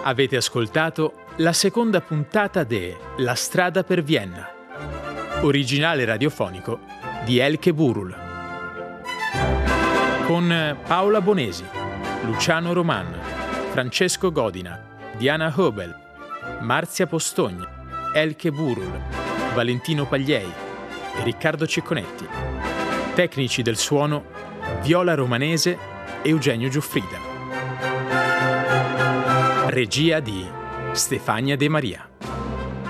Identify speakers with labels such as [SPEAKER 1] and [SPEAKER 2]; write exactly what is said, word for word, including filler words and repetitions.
[SPEAKER 1] Avete ascoltato la seconda puntata de La strada per Vienna, originale radiofonico di Elke Burul, con Paola Bonesi, Luciano Roman, Francesco Godina, Diana Hobel, Marzia Postogna, Elke Burul, Valentino Pagliei e Riccardo Cecconetti. Tecnici del suono Viola Romanese e Eugenio Giuffrida. Regia di Stefania De Maria.